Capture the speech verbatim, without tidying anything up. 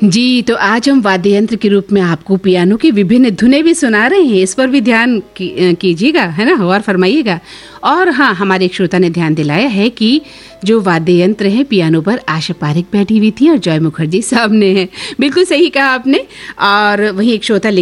जी, तो आज हम वाद्य यंत्र के रूप में आपको पियानो की विभिन्न धुनें भी सुना रहे हैं। इस पर भी ध्यान की, कीजिएगा, है ना, गौर फरमाइएगा। और हाँ, हमारे एक श्रोता ने ध्यान दिलाया है कि जो वाद्य यंत्र है पियानो पर आशा पारेख बैठी हुई थी और जॉय मुखर्जी सामने हैं। बिल्कुल सही कहा आपने। और वही एक श्रोता